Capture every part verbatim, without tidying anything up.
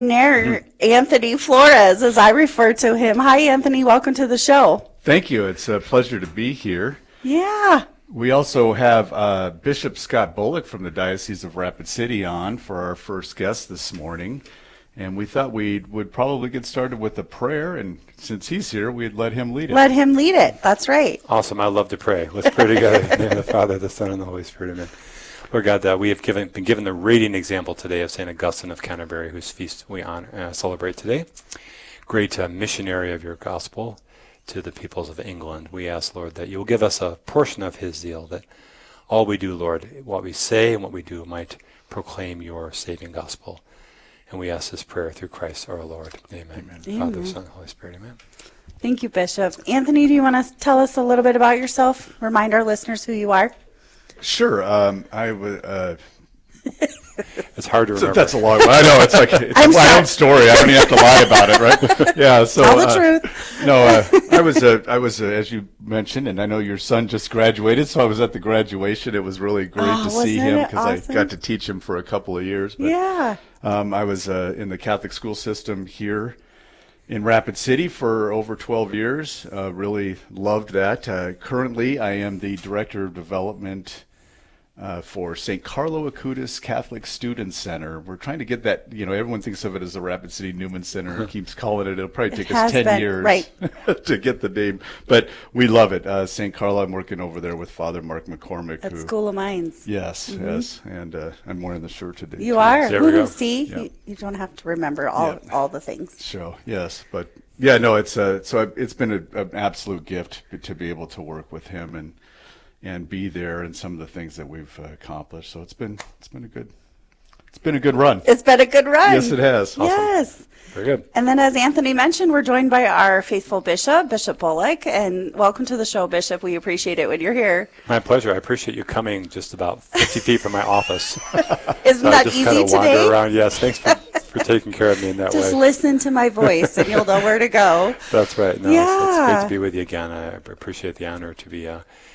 Near Anthony Flores, as I refer to him. Hi, Anthony. Welcome to the show. Thank you. It's a pleasure to be here. Yeah. We also have uh, Bishop Scott Bullock from the Diocese of Rapid City on for our first guest this morning. And we thought we would probably get started with a prayer. And since he's here, we'd let him lead it. Let him lead it. That's right. Awesome. I love to pray. Let's pray together. In the name of the Father, the Son, and the Holy Spirit. Amen. Lord God, uh, we have given, been given the radiant example today of Saint Augustine of Canterbury, whose feast we honor, uh, celebrate today. Great uh, missionary of your gospel to the peoples of England. We ask, Lord, that you will give us a portion of his zeal, that all we do, Lord, what we say and what we do might proclaim your saving gospel. And we ask this prayer through Christ our Lord. Amen. Amen. Amen. Father, Son, Holy Spirit. Amen. Thank you, Bishop. Anthony, do you want to tell us a little bit about yourself? Remind our listeners who you are. Sure. Um, I would. Uh, it's hard to remember. That's a long one. I know. It's like it's I'm my sorry. own story. I don't even have to lie about it, right? Yeah. So Tell the uh, truth. No, uh, I was. Uh, I was, uh, as you mentioned, and I know your son just graduated, so I was at the graduation. It was really great Oh, to see wasn't him it because awesome? I got to teach him for a couple of years. But, Yeah. Um, I was uh, in the Catholic school system here in Rapid City for over twelve years. Uh, really loved that. Uh, currently, I am the Director of Development uh, for Saint Carlo Acutis Catholic Student Center. We're trying to get that, you know, everyone thinks of it as the Rapid City Newman Center and keeps calling it. It'll probably take It us has ten been, years right. to get the name. But we love it. Uh, Saint Carlo, I'm working over there with Father Mark McCormick. At who, School of Mines. Yes, yes. And uh, I'm wearing the shirt today. You too. are. There we go. See, Yeah. you, you don't have to remember all Yeah. all the things. Show, yes, but yeah, no, it's uh, so I- it's been a, an absolute gift to be able to work with him and and be there and some of the things that we've uh, accomplished. So it's been it's been a good it's been a good run. It's been a good run. Yes, it has. Awesome. Yes. Very good. And then, as Anthony mentioned, we're joined by our faithful bishop, Bishop Bullock. And welcome to the show, Bishop. We appreciate it when you're here. My pleasure. I appreciate you coming just about fifty feet from my office. Isn't So I that just easy kind of today? wander around. Yes, thanks for, for taking care of me in that Just way. listen to my voice, and you'll know where to go. That's right. No, it's, it's great Yeah. to be with you again. I appreciate the honor to be uh,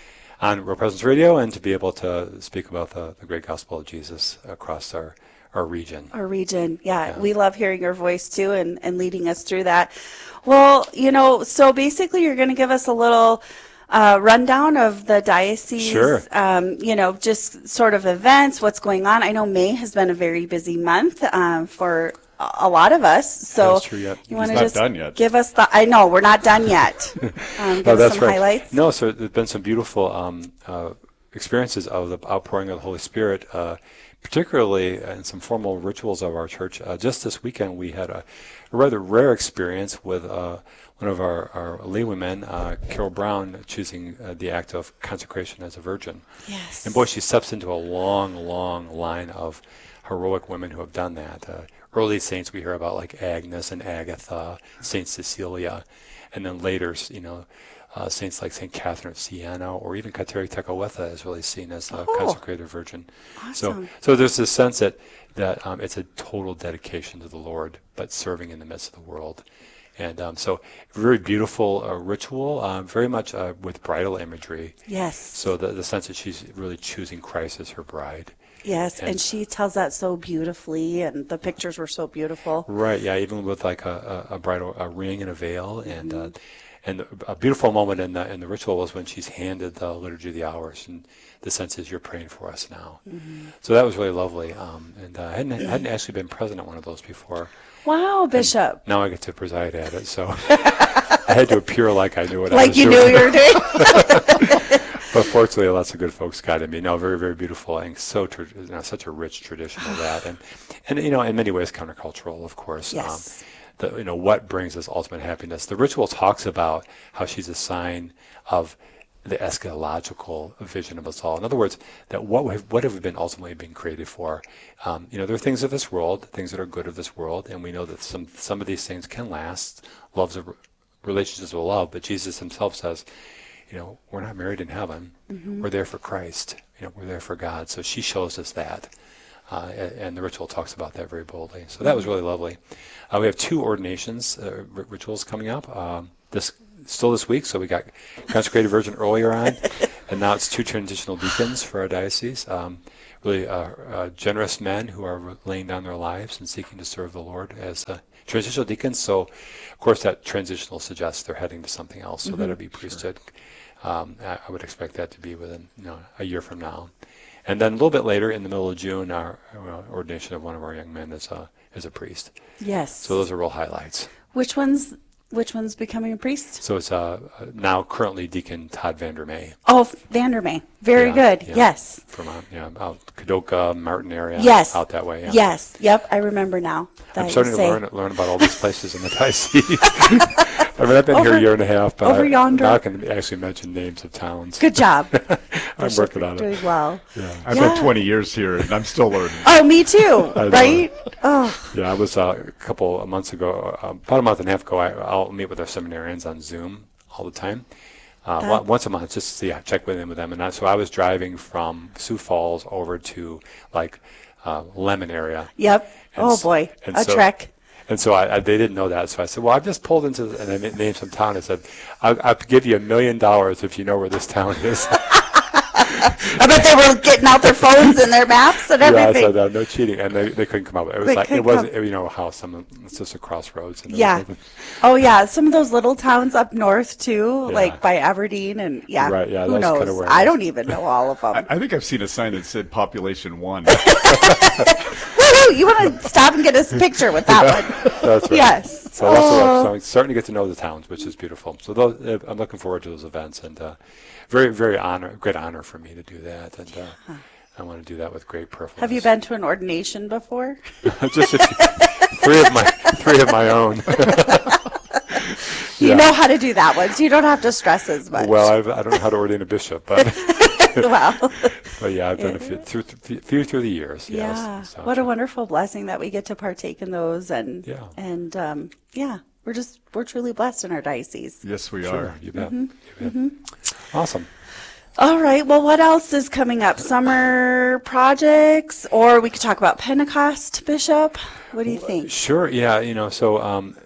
on Real Presence Radio and to be able to speak about the, the great gospel of Jesus across our, our region. Our region. Yeah, Yeah. we love hearing your voice too and, and leading us through that. Well, you know, so basically you're going to give us a little uh, rundown of the diocese, Sure. um, you know, just sort of events, what's going on. I know May has been a very busy month um, for a a lot of us. So That's true, yep. you want He's to not just done yet. give us the, I know, we're not done yet. Um, give No, us that's some right. highlights. No, so there's been some beautiful um, uh, experiences of the outpouring of the Holy Spirit, uh, particularly in some formal rituals of our church. Uh, just this weekend, we had a, a rather rare experience with uh, one of our, our laywomen, uh, Carol Brown, choosing uh, the act of consecration as a virgin. Yes. And boy, she steps into a long, long line of heroic women who have done that. Uh, early saints we hear about like Agnes and Agatha, Saint Cecilia, and then later, you know, uh, saints like Saint Catherine of Siena or even Kateri Tekakwitha is really seen as a Oh. consecrated virgin. Awesome. So, so there's this sense that that um, it's a total dedication to the Lord, but serving in the midst of the world. And um, so, very beautiful uh, ritual, uh, very much uh, with bridal imagery. Yes. So the the sense that she's really choosing Christ as her bride. Yes, and, and- she tells that so beautifully, and the pictures were so beautiful. Right. Yeah. Even with like a, a, a bridal a ring and a veil, and Mm-hmm. uh, and a beautiful moment in the in the ritual was when she's handed the liturgy of the hours, and the sense is you're praying for us now. Mm-hmm. So that was really lovely. Um, and uh, I hadn't hadn't actually been present at one of those before. Wow, Bishop. Now I get to preside at it, so I had to appear like I knew what I was Like you doing. knew you were doing. But fortunately, lots of good folks guided me. No, very, very beautiful, and so tra- you know, such a rich tradition of that, and and you know, in many ways, countercultural, of course. Yes. Um, the, you know, what brings us ultimate happiness? The ritual talks about how she's a sign of the eschatological vision of us all. In other words, that what we have, what have we been ultimately been created for? Um, you know, there are things of this world, things that are good of this world, and we know that some some of these things can last. Love's a relationships with love, but Jesus himself says, you know, we're not married in heaven. Mm-hmm. We're there for Christ. You know, we're there for God. So she shows us that. Uh, and, and the ritual talks about that very boldly. So that was really lovely. Uh, we have two ordinations uh, r- rituals coming up. Um, this still this week. So we got consecrated virgin earlier on, and now it's two transitional deacons for our diocese. Um, really uh, uh, generous men who are laying down their lives and seeking to serve the Lord as uh, transitional deacons. So, of course, that transitional suggests they're heading to something else. So mm-hmm. that'll be priesthood. Sure. Um, I, I would expect that to be within you know, a year from now. And then a little bit later, in the middle of June, our, our ordination of one of our young men is a is a priest. Yes. So those are real highlights. Which one's which one's becoming a priest? So it's uh, now currently Deacon Todd Vandermeer. Oh, Vandermeer. Very yeah, good. Yeah. Yes. From uh, yeah, out Kadoka, Martin area. Yes. Out that way. Yeah. Yes. Yep. I remember now. I'm starting to say. learn learn about all these places in the diocese. I mean, I've been over, here a year and a half, but over I, yonder. now I can actually mention names of towns. Good job. I'm working on it. Doing well. Yeah. I've yeah. been twenty years here, and I'm still learning. Oh, me too. Right? Oh. Yeah, I was uh, a couple of months ago, uh, about a month and a half ago. I, I'll meet with our seminarians on Zoom all the time, uh, that, once a month, just to see, check with them with them. And I, so I was driving from Sioux Falls over to like uh, Lemon area. Yep. And oh boy, a so, trek. And so I, I, they didn't know that. So I said, well, I've just pulled into, the, and I named some town. I said, I'll, I'll give you a million dollars if you know where this town is. I bet they were getting out their phones and their maps and everything. Yeah, I said, uh, no cheating. And they, they couldn't come up with it. It was They like, it couldn't wasn't, come- you know, how some, it's just a crossroads. And Yeah. everything. Oh yeah, some of those little towns up north too, Yeah. like by Aberdeen and yeah. Right, yeah, Who that's knows? kinda where it I is. don't even know all of them. I, I think I've seen a sign that said population one. Woohoo! You want to stop and get us a picture with that one? That's right. Yes. So, that's Oh. what, so I'm starting to get to know the towns, which is beautiful. So those, uh, I'm looking forward to those events, and uh, very, very honor, great honor for me to do that. And uh, I want to do that with great privilege. Have you been to an ordination before? Just a few, three of my three of my own. You Yeah. know how to do that one, so you don't have to stress as much. Well, I've, I don't know how to ordain a bishop, but Wow. but yeah, I've done a few through, through, few through the years. Yes. Yeah. So- What a wonderful blessing that we get to partake in those, and Yeah. and um, yeah, we're just we're truly blessed in our diocese. Yes, we Sure, are. you bet. Mm-hmm. You bet. Awesome. All right. Well, what else is coming up? Summer projects, or we could talk about Pentecost, Bishop. What do you think? Sure. Yeah. You know. So um,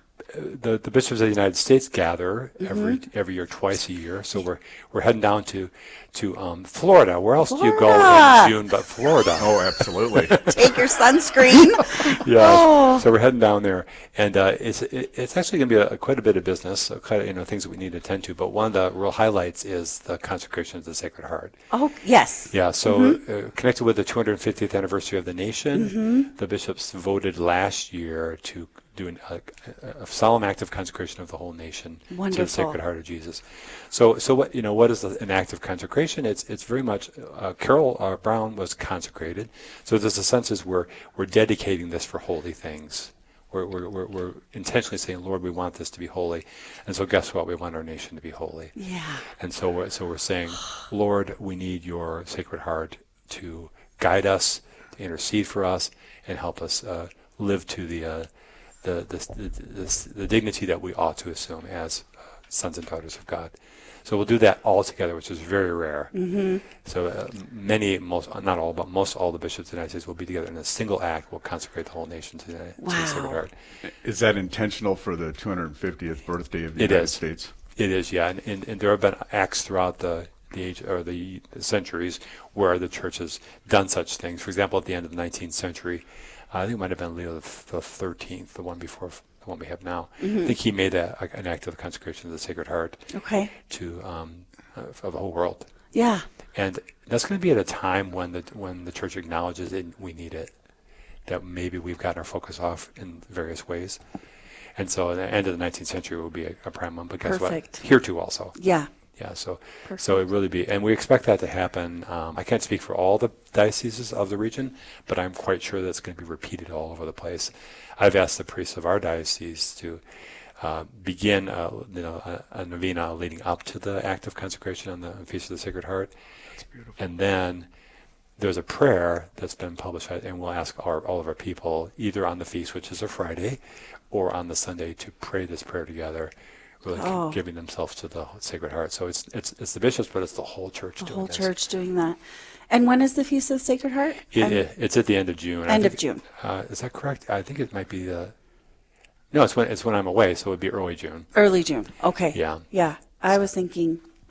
the the bishops of the United States gather every every year, twice a year. So we're we're heading down to to um, Florida. Where else do you go Florida. in June but Florida? Oh, absolutely. Take your sunscreen. Yeah. Oh. So we're heading down there, and uh, it's it, it's actually going to be a, quite a bit of business, uh, quite a, you know things that we need to attend to. But one of the real highlights is the consecration of the Sacred Heart. Oh, yes. Yeah. So uh, connected with the two hundred fiftieth anniversary of the nation, the bishops voted last year to do an, a, a solemn act of consecration of the whole nation to Wonderful. the Sacred Heart of Jesus. So, so what you know, what is an act of consecration? It's it's very much. Uh, Carol uh, Brown was consecrated, so there's a sense is we're we're dedicating this for holy things. We're, we're we're we're intentionally saying, Lord, we want this to be holy, and so guess what? We want our nation to be holy. Yeah. And so we're, so we're saying, Lord, we need your Sacred Heart to guide us, to intercede for us, and help us uh, live to the, uh, the, the, the, the, the dignity that we ought to assume as uh, sons and daughters of God. So we'll do that all together, which is very rare. Mm-hmm. So uh, many, most not all, but most all the bishops of the United States will be together in a single act. Will consecrate the whole nation to the, to the Wow. Sacred Heart. Is that intentional for the two hundred fiftieth birthday of the It United is. States? It is, yeah, and, and, and there have been acts throughout the, the age or the centuries where the church has done such things. For example, at the end of the nineteenth century, uh, I think it might have been Leo the thirteenth, the one before the one we have now. I think he made a, a, an act of consecration of the Sacred Heart Okay. to um, uh, for the whole world, Yeah. and that's going to be at a time when the when the church acknowledges it, we need it. That maybe we've gotten our focus off in various ways. And so at the end of the nineteenth century will be a, a prime one, but guess Perfect. what? Here too also. Yeah. Yeah, so so it really be, and we expect that to happen. Um, I can't speak for all the dioceses of the region, but I'm quite sure that's going to be repeated all over the place. I've asked the priests of our diocese to uh, begin uh, you know, a, a novena leading up to the act of consecration on the Feast of the Sacred Heart. That's beautiful. And then there's a prayer that's been published, and we'll ask our, all of our people, either on the feast, which is a Friday, or on the Sunday, to pray this prayer together, really Oh. giving themselves to the Sacred Heart. So it's it's it's the bishops, but it's the whole church The doing whole this. church doing that. And when is the Feast of the Sacred Heart? It, Um, it, it's at the end of June. I End of think- June. Uh, is that correct? I think it might be the. No, it's when it's when I'm away, so it would be early June. Early June. Okay. Yeah. Yeah. I was thinking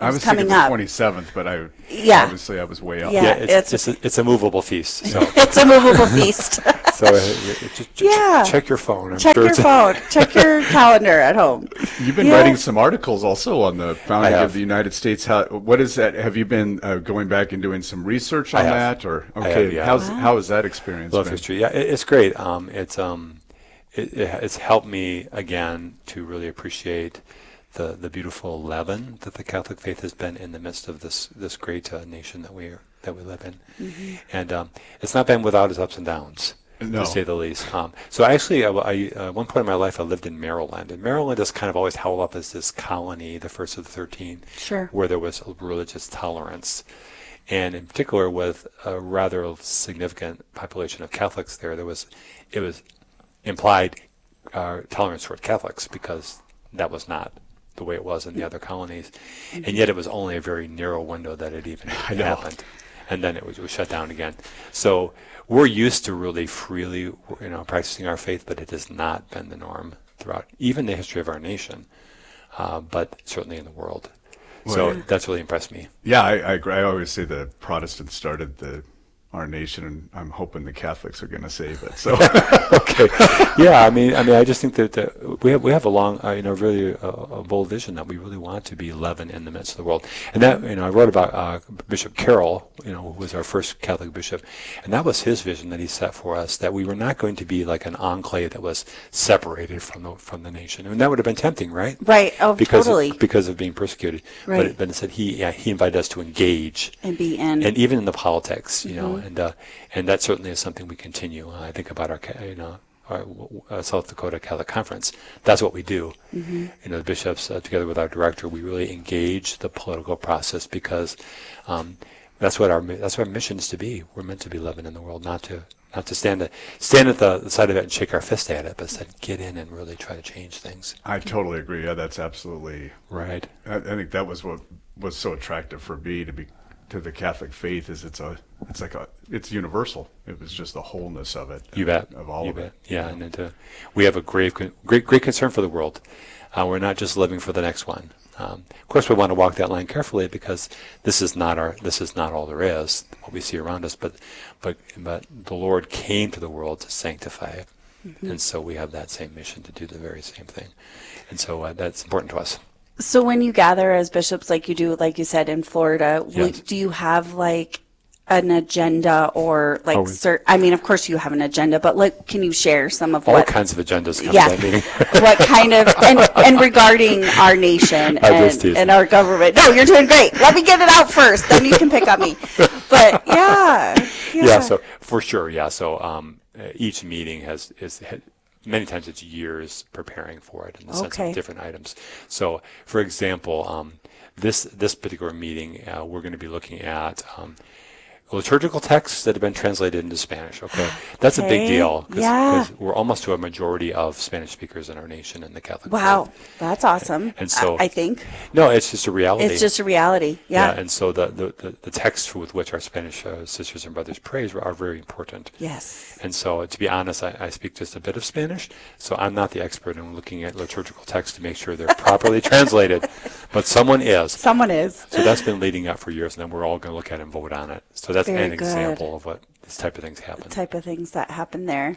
I was coming thinking the up. twenty-seventh, but I Yeah. obviously I was way up. Yeah. Yeah, it's it's- it's, a, it's a movable feast. So, It's a movable feast. so uh, you- you just, just Yeah. check your phone. I'm Check sure your it's phone. Check your calendar at home. You've been Yeah. writing some articles also on the founding I have. of the United States. How, what is that? Have you been uh, going back and doing some research I on have. that, or I okay? have, yeah. How's Wow. how has that experience love been? history. Yeah, it, it's great. Um, it's um, it, it, it's helped me again to really appreciate the the beautiful leaven that the Catholic faith has been in the midst of this this great uh, nation that we are, that we live in, Mm-hmm. and um, it's not been without its ups and downs. No. To say the least. Um, so actually, I, I, uh, at one point in my life, I lived in Maryland, and Maryland is kind of always held up as this colony, the first of the thirteen, Sure. where there was a religious tolerance, and in particular, with a rather significant population of Catholics there, there was it was implied uh, tolerance toward Catholics because that was not the way it was in the other colonies, and yet it was only a very narrow window that it even I know. happened, and then it was, it was shut down again. So we're used to really freely, you know, practicing our faith, but it has not been the norm throughout even the history of our nation, uh, but certainly in the world. So Well, that's really impressed me. Yeah, I, I agree. I always say the Protestants started the our nation, and I'm hoping the Catholics are going to save it. So Okay. Yeah, I mean, I mean, I just think that uh, we have we have a long, uh, you know, really uh, a bold vision that we really want to be leaven in the midst of the world, and that, you know, I wrote about uh, Bishop Carroll, you know, who was our first Catholic bishop, and that was his vision that he set for us, that we were not going to be like an enclave that was separated from the from the nation, and that would have been tempting, right? Right. Oh, Because totally. of, because of being persecuted. Right. But but instead, he yeah, he invited us to engage. And be in. And even in the politics, you know, and uh, and that certainly is something we continue. Uh, I think about our, ca- you know, our uh, South Dakota Catholic Conference. That's what we do. You know, the bishops, uh, together with our director, we really engage the political process because um, that's what our mi- that's what our mission is to be. We're meant to be leaven in the world, not to not to stand at, stand at the, the side of it and shake our fist at it, but instead get in and really try to change things. I totally agree. Yeah, that's absolutely. Right. I, I think that was what was so attractive for me to be to the Catholic faith is it's a it's like a it's universal. It was just the wholeness of it. You bet. Of all you of bet. it. Yeah, and it, uh, we have a grave, con- great, great concern for the world. Uh, we're not just living for the next one. Um, of course, we want to walk that line carefully because this is not our, this is not all there is, what we see around us. But, but, but the Lord came to the world to sanctify it, mm-hmm. and so we have that same mission to do the very same thing, and so uh, that's important to us. So when you gather as bishops, like you do, like you said, in Florida, Yes. w- do you have like an agenda or like, Oh, we- cer- I mean, of course you have an agenda, but like, can you share some of All what, kinds of agendas come yeah, to that meeting. what kind of, and, and regarding our nation I'm just and, teasing. and our government. No, you're doing great. Let me get it out first, then you can pick on me. But yeah, yeah. Yeah, so for sure, yeah. So um, uh, each meeting has is ha- many times it's years preparing for it in the sense Okay. of different items. So, for example, um, this this particular meeting, uh, we're going to be looking at um, liturgical texts that have been translated into Spanish. Okay, that's a big Okay, deal because yeah. we're almost to a majority of Spanish speakers in our nation in the Catholic Wow, faith. that's awesome. And so- I, I think No, it's just a reality. it's just a reality. Yeah. and so the, the, the, the texts with which our Spanish uh, sisters and brothers pray are very important. Yes. And so, to be honest, I, I speak just a bit of Spanish, so I'm not the expert in looking at liturgical texts to make sure they're properly translated, but someone is. Someone is. So that's been leading up for years, and then we're all going to look at it and vote on it. So that's Very an good. example of what this type of things happen. Type of things that happen there.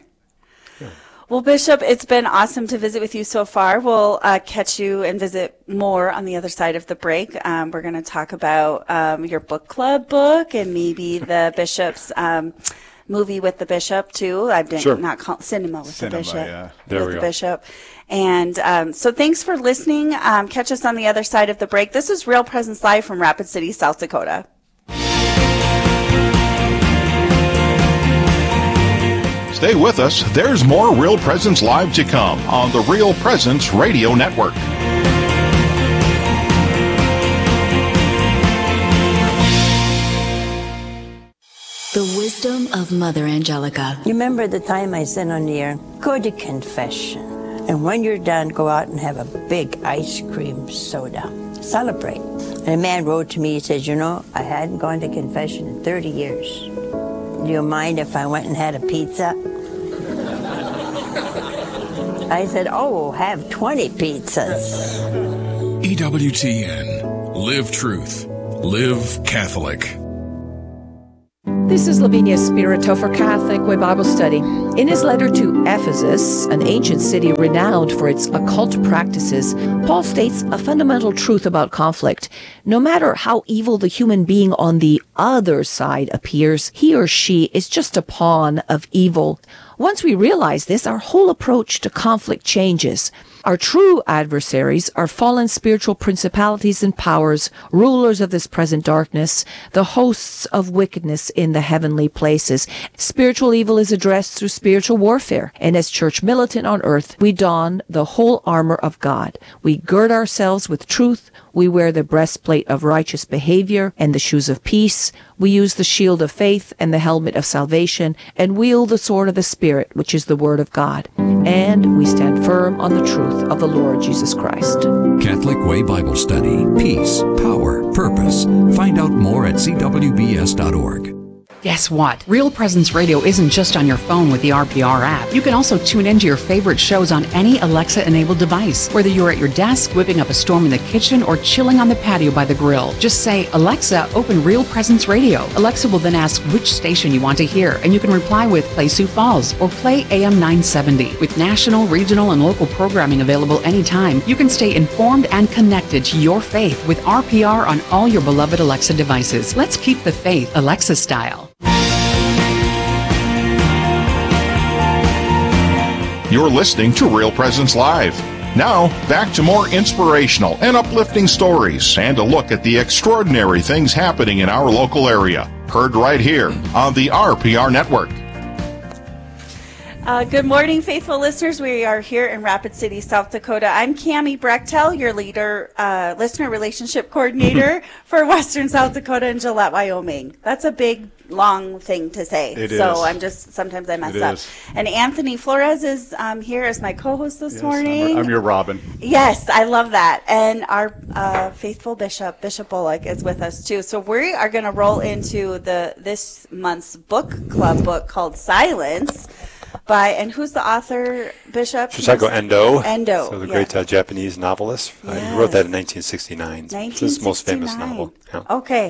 Well, Bishop, it's been awesome to visit with you so far. We'll uh, catch you and visit more on the other side of the break. Um, we're going to talk about um, your book club book and maybe the Bishop's um, movie with the Bishop too. I've been Sure. not call, cinema with Cinema, the Bishop. yeah. There with we the go. Bishop. And um, so thanks for listening. Um, catch us on the other side of the break. This is Real Presence Live from Rapid City, South Dakota. Stay with us. There's more Real Presence Live to come on the Real Presence Radio Network. The wisdom of Mother Angelica. You remember the time I said on the air, go to confession. And when you're done, go out and have a big ice cream soda. Celebrate. And a man wrote to me, he says, you know, I hadn't gone to confession in thirty years. Do you mind if I went and had a pizza? I said, oh, have twenty pizzas. E W T N, Live truth. Live Catholic. This is Lavinia Spirito for Catholic Way Bible Study. In his letter to Ephesus, an ancient city renowned for its occult practices, Paul states a fundamental truth about conflict. No matter how evil the human being on the other side appears, he or she is just a pawn of evil. Once we realize this, our whole approach to conflict changes. Our true adversaries are fallen spiritual principalities and powers, rulers of this present darkness, the hosts of wickedness in the heavenly places. Spiritual evil is addressed through spiritual warfare, and as church militant on earth, we don the whole armor of God. We gird ourselves with truth. We wear the breastplate of righteous behavior and the shoes of peace. We use the shield of faith and the helmet of salvation, and wield the sword of the Spirit, which is the Word of God. And we stand firm on the truth of the Lord Jesus Christ. Catholic Way Bible Study. Peace, power, purpose. Find out more at c w b s dot org. Guess what? Real Presence Radio isn't just on your phone with the R P R app. You can also tune into your favorite shows on any Alexa-enabled device, whether you're at your desk, whipping up a storm in the kitchen, or chilling on the patio by the grill. Just say, Alexa, open Real Presence Radio. Alexa will then ask which station you want to hear, and you can reply with Play Sioux Falls or Play A M nine seventy. With national, regional, and local programming available anytime, you can stay informed and connected to your faith with R P R on all your beloved Alexa devices. Let's keep the faith Alexa style. You're listening to Real Presence Live. Now, back to more inspirational and uplifting stories and a look at the extraordinary things happening in our local area. Heard right here on the R P R Network. Uh, good morning, faithful listeners. We are here in Rapid City, South Dakota. I'm Cammie Brechtel, your leader, uh, listener relationship coordinator for Western South Dakota and Gillette, Wyoming. That's a big, long thing to say. It so is. I'm just, sometimes I mess It up. is. And Anthony Flores is um, here as my co-host this Yes, morning. I'm, I'm your Robin. Yes, I love that. And our uh, faithful bishop, Bishop Bullock, is with us too. So we are going to roll into the this month's book club book called Silence. By, and who's the author, Bishop? Shusaku Endo. Endo. So the yeah. great uh, Japanese novelist. Uh, Yes. he wrote that in nineteen sixty-nine. It's his most famous novel. Yeah. Okay.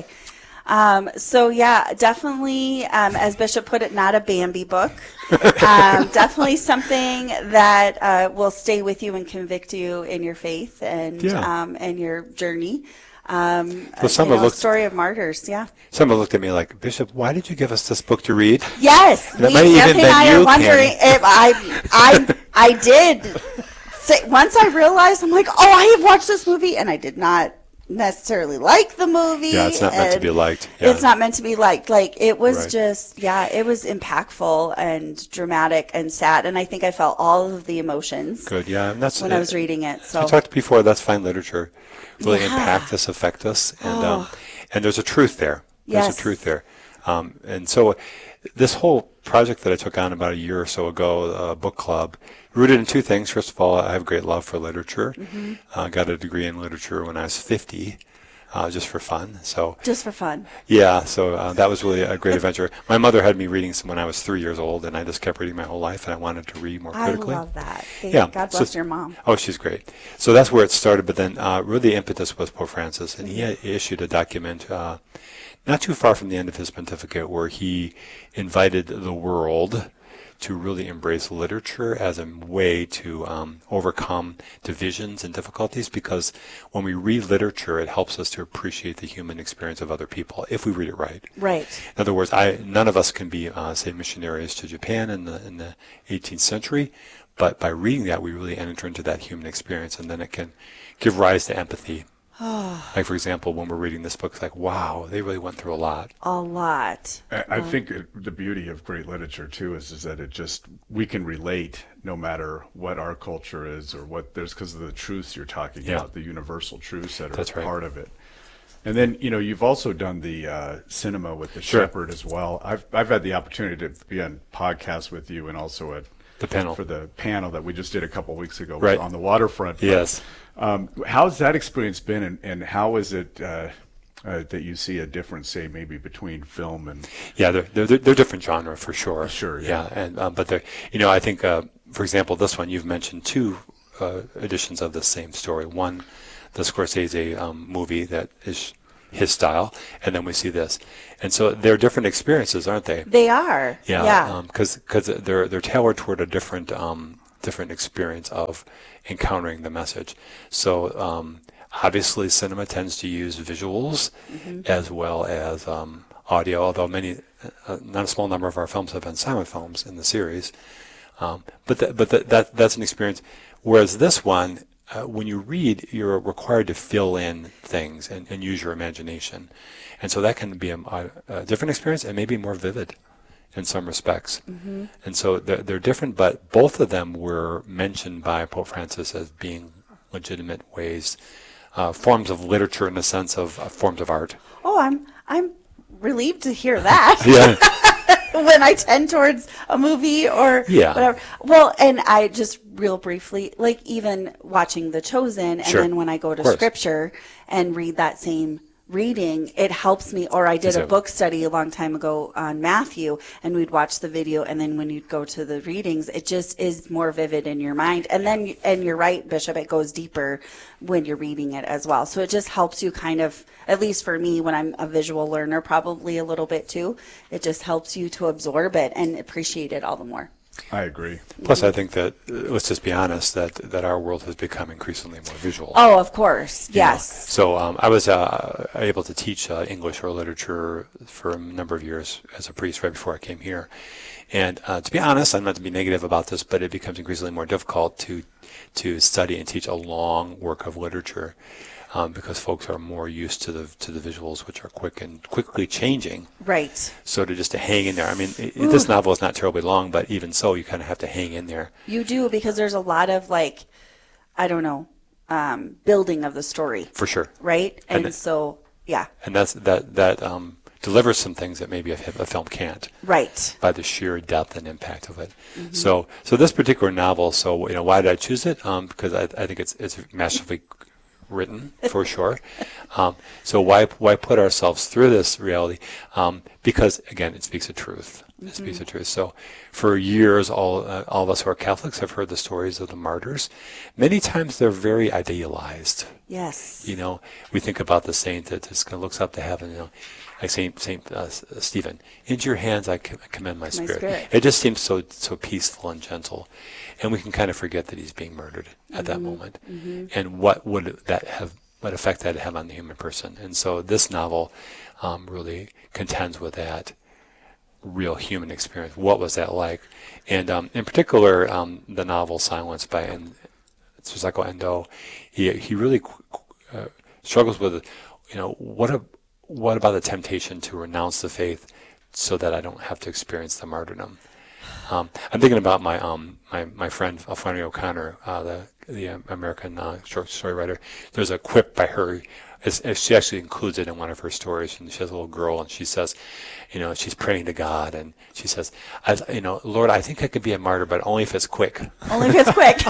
Um, so yeah, definitely, um, as Bishop put it, not a Bambi book. um, definitely something that uh, will stay with you and convict you in your faith and Yeah. um, and your journey. Um, Well, some you have know, looked- story of martyrs. Yeah. Someone looked at me like, Bishop, why did you give us this book to read? Yes, And it we, might even Anthony been and I you, are wondering Kenny. if I, I, I did. Say, once I realized, I'm like, oh, I have watched this movie, and I did not necessarily like the movie. Yeah, it's not meant to and be liked. Yeah. It's not meant to be liked. Like it was Right. just, yeah, it was impactful and dramatic and sad, and I think I felt all of the emotions Good, yeah. And that's when I was reading it. So We talked before, that's fine literature. Really Yeah. impact us, affect us. And Oh. um, and there's a truth there. There's Yes. a truth there. Um, and so this whole project that I took on about a year or so ago, uh, book club, rooted in two things. First of all, I have great love for literature. Mm-hmm. uh, got a degree in literature when I was fifty. Uh, just for fun. So just for fun. yeah, so uh, that was really a great adventure. My mother had me reading some when I was three years old, and I just kept reading my whole life, and I wanted to read more I critically. love that. Thank Yeah, God so- bless your mom. Oh, she's great. So that's where it started, but then uh, really the impetus was Pope Francis, and he had issued a document uh, not too far from the end of his pontificate where he invited the world to really embrace literature as a way to um, overcome divisions and difficulties, because when we read literature, it helps us to appreciate the human experience of other people if we read it right. Right. In other words, I none of us can be, uh, say, missionaries to Japan in the in the eighteenth century, but by reading that, we really enter into that human experience, and then it can give rise to empathy. Like, for example, when we're reading this book, it's like, wow, they really went through a lot. A lot. I, I think it, the beauty of great literature too is is that it just we can relate no matter what our culture is or what there's because of the truths you're talking Yeah. about, the universal truths that are That's right. part of it. And then you know you've also done the uh, cinema with the Sure. Shepherd as well. I've I've had the opportunity to be on podcasts with you and also at The panel. for the panel that we just did a couple weeks ago Right. on the waterfront. Yes. Um, how's that experience been, and, and how is it uh, uh, that you see a difference, say, maybe between film and Yeah, they're they're, they're different genre for sure. Sure, yeah. Yeah, and um, but they're you know I think uh, for example this one you've mentioned two uh, editions of the same story. One the Scorsese um, movie that is his style, and then we see this, and so they're different experiences, aren't they? They are. Yeah, Yeah. Because um, because they're they're tailored toward a different um, different experience of encountering the message. So um, obviously, cinema tends to use visuals mm-hmm. as well as um, audio. Although many, uh, not a small number of our films have been silent films in the series, um, but th- but th- that that's an experience. Whereas this one, uh, when you read, you're required to fill in things and, and use your imagination, and so that can be a, a different experience and maybe more vivid in some respects. Mm-hmm. And so they're, they're different, but both of them were mentioned by Pope Francis as being legitimate ways, uh, forms of literature in the sense of uh, forms of art. Oh, I'm I'm relieved to hear that. Yeah. When I tend towards a movie or yeah. whatever. Well, and I just real briefly, like even watching The Chosen, and sure. then when I go to Scripture and read that same reading, it helps me. Or I did a book study a long time ago on Matthew, and we'd watch the video, and then when you'd go to the readings, it just is more vivid in your mind. And then, and you're right, Bishop, it goes deeper when you're reading it as well. So it just helps you kind of, at least for me, when I'm a visual learner, probably a little bit too, it just helps you to absorb it and appreciate it all the more. I agree. Plus, I think that, uh, let's just be honest, that, that our world has become increasingly more visual. Oh, of course. You yes. know? So um, I was uh, able to teach uh, English or literature for a number of years as a priest right before I came here. And uh, to be honest, I'm not to be negative about this, but it becomes increasingly more difficult to to study and teach a long work of literature. Um, because folks are more used to the to the visuals, which are quick and quickly changing. Right. So to just to hang in there. I mean, it, this novel is not terribly long, but even so, you kind of have to hang in there. You do, because there's a lot of, like, I don't know, um, building of the story. For sure. Right. And, and so, yeah. And that's that that um, delivers some things that maybe a, a film can't. Right. By the sheer depth and impact of it. Mm-hmm. So so this particular novel. So you know, why did I choose it? Um, because I, I think it's it's masterfully written, for sure. Um, so why why put ourselves through this reality? Um, because again, it speaks the truth. It mm-hmm. speaks the truth. So for years, all uh, all of us who are Catholics have heard the stories of the martyrs. Many times they're very idealized. Yes. You know, we think about the saint that just kind of looks up to heaven. You know, like Saint Saint uh, Stephen. Into your hands I commend my, my spirit. spirit. It just seems so so peaceful and gentle. And we can kind of forget that he's being murdered at mm-hmm. that moment. Mm-hmm. And what would that have, what effect that have on the human person? And so this novel um, really contends with that real human experience. What was that like? And um, in particular, um, the novel Silence by en- Suzaku Endo, he he really uh, struggles with, you know, what a, what about the temptation to renounce the faith so that I don't have to experience the martyrdom? Um, I'm thinking about my um my, my friend Flannery O'Connor, uh, the the American uh, short story writer. There's a quip by her. It's, it's, she actually includes it in one of her stories. And she has a little girl, and she says, you know, she's praying to God, and she says, I, you know, Lord, I think I could be a martyr, but only if it's quick. Only if it's quick.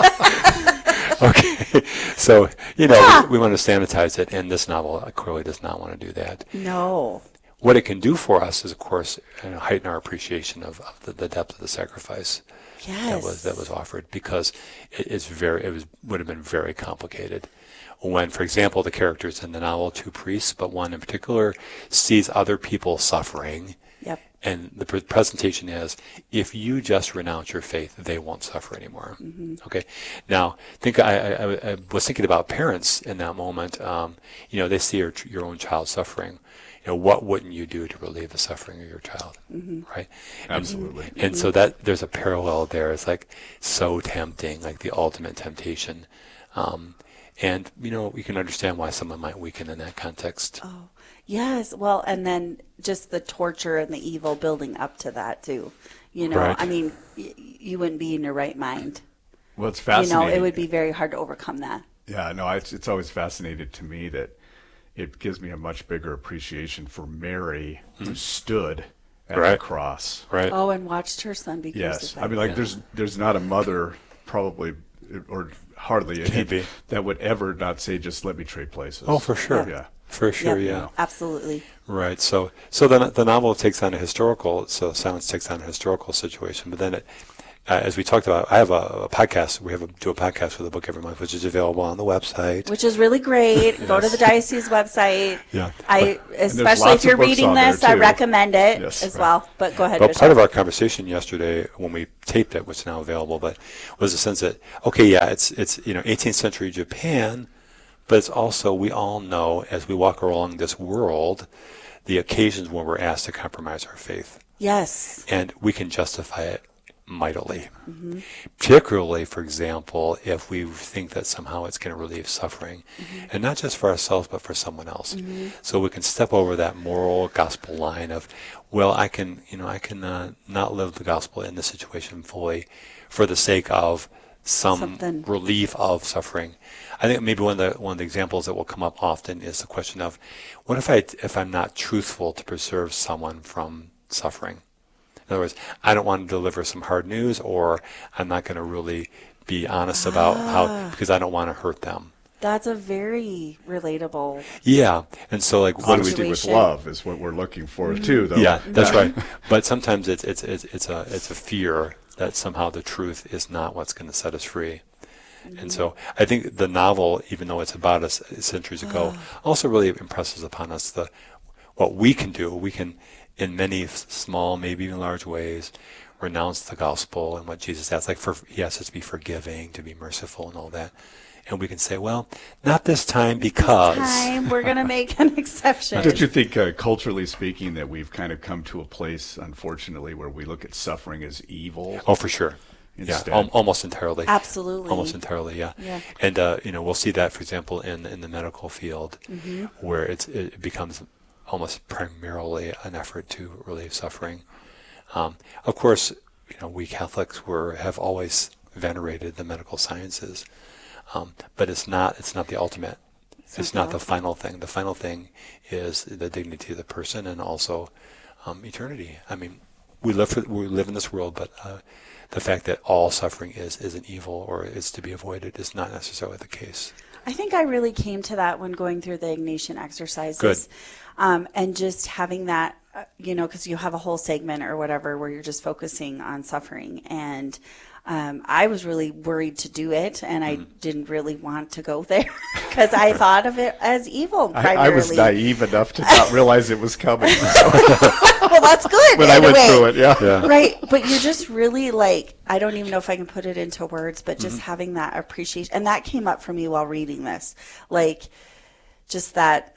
Okay, so you know, yeah. we, we want to sanitize it, and this novel clearly does not want to do that. No. What it can do for us is, of course, you know, heighten our appreciation of, of the, the depth of the sacrifice yes. that was that was offered, because it is very it was would have been very complicated. When, for example, the characters in the novel, two priests, but one in particular, sees other people suffering, yep. and the pre- presentation is, if you just renounce your faith, they won't suffer anymore. Mm-hmm. Okay. Now, think I, I, I was thinking about parents in that moment. Um, you know, they see your, your own child suffering. You know, what wouldn't you do to relieve the suffering of your child, mm-hmm. right? Absolutely. And, and so that there's a parallel there. It's like so tempting, like the ultimate temptation. Um, and, you know, we can understand why someone might weaken in that context. Oh, yes. Well, and then just the torture and the evil building up to that, too. You know, right. I mean, y- you wouldn't be in your right mind. Well, it's fascinating. You know, it would be very hard to overcome that. Yeah, no, it's, it's always fascinated to me that it gives me a much bigger appreciation for Mary, mm-hmm. who stood at right. the cross. Right. Oh, and watched her son be yes. crucified. I mean, like, yeah. there's there's not a mother, probably, or hardly any, that would ever not say, just let me trade places. Oh, for sure. Yeah. For sure, yeah. yeah. Absolutely. Right. So so the, the novel takes on a historical, so Silence takes on a historical situation, but then it uh, as we talked about, I have a, a podcast. We have a, do a podcast for the book every month, which is available on the website. Which is really great. Yes. Go to the diocese website. Yeah. I, But, especially if you're reading this, I recommend it yes, as right. well. But go ahead, Well, Bishop. part of our conversation yesterday when we taped it, which is now available, but was the sense that, okay, yeah, it's, it's you know, eighteenth century Japan, but it's also, we all know as we walk along this world, the occasions when we're asked to compromise our faith. Yes. And we can justify it mightily. Mm-hmm. Particularly, for example, if we think that somehow it's going to relieve suffering, mm-hmm. and not just for ourselves, but for someone else. Mm-hmm. So we can step over that moral gospel line of, well, I can, you know, I can uh, not live the gospel in this situation fully for the sake of some Something. relief of suffering. I think maybe one of the one of the examples that will come up often is the question of, what if I if I'm not truthful to preserve someone from suffering? In other words, I don't want to deliver some hard news, or I'm not going to really be honest about Ah. how, because I don't want to hurt them. That's a very relatable. Yeah, and so like, what do we do? Honesty with Situation. love is what we're looking for Mm-hmm. too, though. Yeah, that's right. But sometimes it's it's it's it's a it's a fear that somehow the truth is not what's going to set us free. And so I think the novel, even though it's about us centuries ago, also really impresses upon us the what we can do. We can, in many f- small, maybe even large ways, renounce the gospel and what Jesus asks. Like, for, he asks us to be forgiving, to be merciful, and all that. And we can say, well, not this time because. This time we're going to make an exception. Don't you think, uh, culturally speaking, that we've kind of come to a place, unfortunately, where we look at suffering as evil? Oh, for sure. Instead. Yeah, al- almost entirely. Absolutely. Almost entirely, yeah. Yeah. And uh, you know, we'll see that, for example, in in the medical field, Mm-hmm. where it's it becomes almost primarily an effort to relieve suffering. Um, of course, you know, we Catholics were have always venerated the medical sciences, um, but it's not it's not the ultimate. It's, It's not not the the final thing. The final thing is the dignity of the person and also um, eternity. I mean, we live for, we live in this world, but uh, the fact that all suffering is is an evil or is to be avoided is not necessarily the case. I think I really came to that when going through the Ignatian exercises. Good. Um, and just having that, uh, you know, because you have a whole segment or whatever where you're just focusing on suffering. And um, I was really worried to do it, and I Mm-hmm. didn't really want to go there because I thought of it as evil I, primarily. I was naive enough to not realize it was coming. So Well, that's good. when in I a went way. through it, yeah. Right, but you're just really like, I don't even know if I can put it into words, but just Mm-hmm. having that appreciation, and that came up for me while reading this, like just that,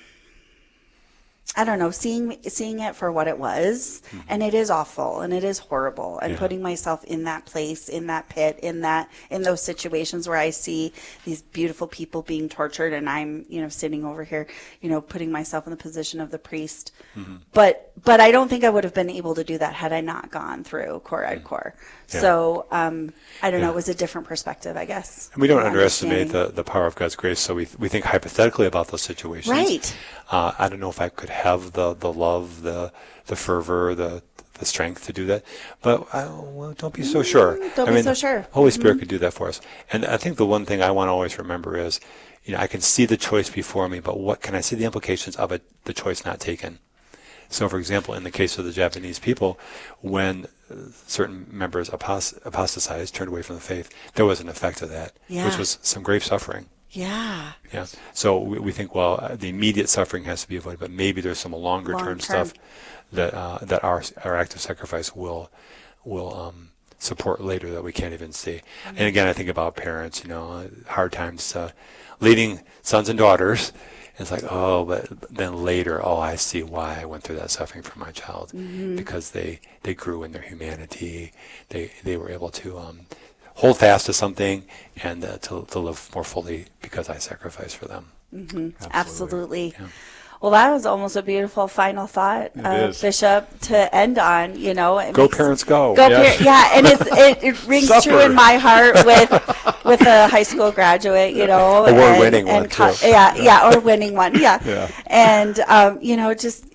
I don't know, seeing seeing it for what it was, Mm-hmm. and it is awful, and it is horrible, and Yeah. putting myself in that place, in that pit, in that in those situations where I see these beautiful people being tortured, and I'm, you know, sitting over here, you know, putting myself in the position of the priest. Mm-hmm. But but I don't think I would have been able to do that had I not gone through Cor Ed Cor. Yeah. So um, I don't know, Yeah. it was a different perspective, I guess. And we don't in underestimate understanding. the, the power of God's grace, so we we think hypothetically about those situations. Right. Uh, I don't know if I could have the, the love, the the fervor, the the strength to do that, but I, well, don't be so sure. Mm, don't I be mean, so sure. Holy Spirit could do that for us. And I think the one thing I want to always remember is, you know, I can see the choice before me, but what can I see the implications of it, the choice not taken? So, for example, in the case of the Japanese people, when uh, certain members apost- apostatized, turned away from the faith, there was an effect of that, Yeah. which was some grave suffering. Yeah. Yeah. So we, we think, well, uh, the immediate suffering has to be avoided, but maybe there's some longer term Long-term. stuff that uh, that our our act of sacrifice will will um, support later that we can't even see. Mm-hmm. And again, I think about parents, you know, uh, hard times uh, leading sons and daughters. It's like, oh, but then later, oh, I see why I went through that suffering for my child, Mm-hmm. because they, they grew in their humanity. They they were able to um, hold fast to something and uh, to to live more fully because I sacrificed for them. Mm-hmm. Absolutely. Yeah. Well, that was almost a beautiful final thought, It uh, is. Bishop, to end on. You know, it Go makes- parents, go. Go, Yeah. par- yeah, and it's, it, it rings Supper. true in my heart with with a high school graduate, you know, Award and- winning and one, co- too. yeah, yeah, or winning one, yeah, Yeah. and um, you know, just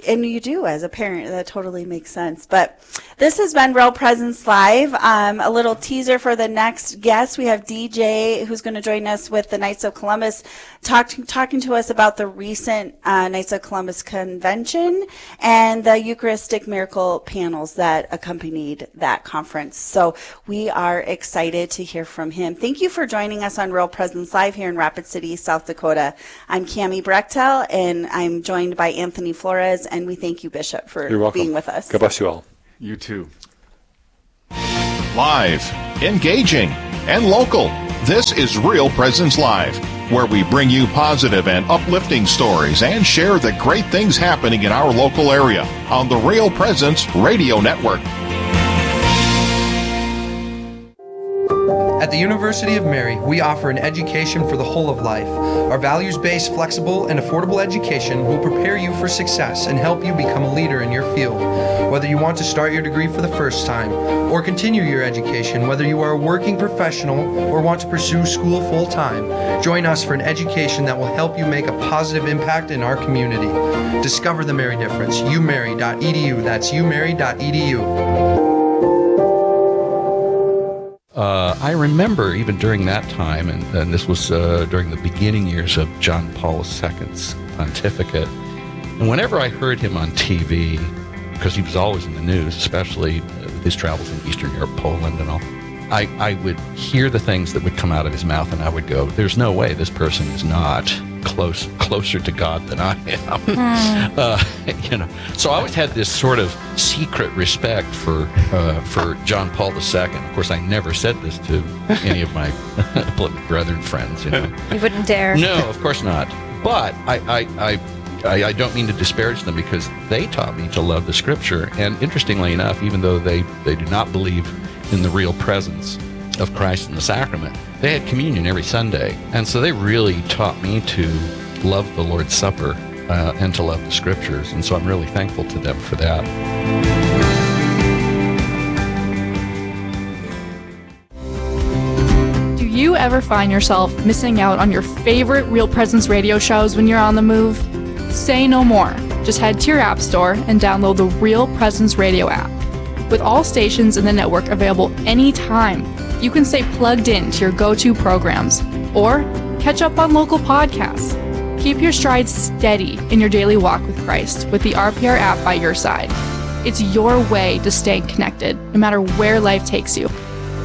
and you do as a parent. That totally makes sense. But this has been Real Presence Live. Um, a little teaser for the next guest. We have D J who's going to join us with the Knights of Columbus, talk, talking to us about the recent uh, Knights of Columbus convention and the Eucharistic miracle panels that accompanied that conference. So we are excited to hear from him. Thank you for joining us on Real Presence Live here in Rapid City, South Dakota. I'm Cami Brechtel, and I'm joined by Anthony Flores, and we thank you, Bishop, for You're welcome. being with us. God bless you all. You too. Live, engaging, and local. This is Real Presence Live, where we bring you positive and uplifting stories and share the great things happening in our local area on the Real Presence Radio Network. At the University of Mary, we offer an education for the whole of life. Our values-based, flexible, and affordable education will prepare you for success and help you become a leader in your field. Whether you want to start your degree for the first time or continue your education, whether you are a working professional or want to pursue school full-time, join us for an education that will help you make a positive impact in our community. Discover the Mary difference. u mary dot e d u. That's u mary dot e d u. Uh, I remember even during that time, and, and this was uh, during the beginning years of John Paul the Second's pontificate, and whenever I heard him on T V, because he was always in the news, especially with his travels in Eastern Europe, Poland and all, I, I would hear the things that would come out of his mouth, and I would go, there's no way this person is not close closer to God than I am. Mm. uh, you know, so I always had this sort of secret respect for uh, for John Paul the Second. Of course, I never said this to any of my brethren friends. You know, you wouldn't dare. No, of course not. But I, I, I, I, I don't mean to disparage them, because they taught me to love the Scripture. And interestingly enough, even though they, they do not believe in the real presence of Christ in the sacrament, they had communion every Sunday. And so they really taught me to love the Lord's Supper uh, and to love the Scriptures. And so I'm really thankful to them for that. Do you ever find yourself missing out on your favorite Real Presence radio shows when you're on the move? Say no more. Just head to your app store and download the Real Presence radio app. With all stations in the network available anytime, you can stay plugged in to your go-to programs or catch up on local podcasts. Keep your stride steady in your daily walk with Christ with the R P R app by your side. It's your way to stay connected, no matter where life takes you.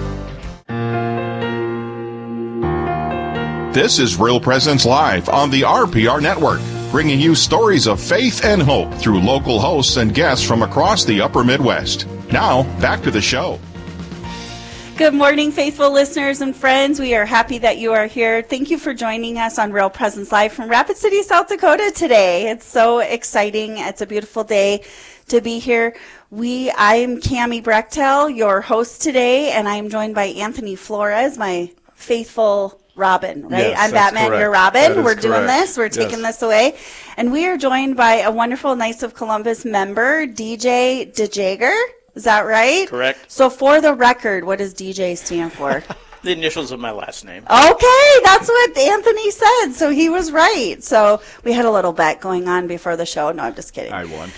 This is Real Presence Live on the R P R Network, bringing you stories of faith and hope through local hosts and guests from across the upper Midwest. Now, back to the show. Good morning, faithful listeners and friends. We are happy that you are here. Thank you for joining us on Real Presence Live from Rapid City, South Dakota today. It's so exciting. It's a beautiful day to be here. We, I am Cami Brechtel, your host today, and I am joined by Anthony Flores, my faithful Robin, right? Yes, I'm Batman, correct. you're Robin. We're correct. doing this. We're taking yes. this away. And we are joined by a wonderful Knights of Columbus member, D J DeJager. Is that right? Correct. So for the record, what does D J stand for? The initials of my last name. Okay, that's what Anthony said. So he was right. So we had a little bet going on before the show. No, I'm just kidding. I won.